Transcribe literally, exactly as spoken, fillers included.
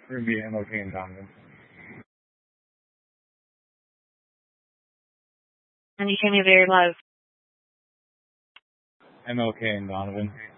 We're going to be M L K and Donovan. And you hear me very low. M L K and Donovan.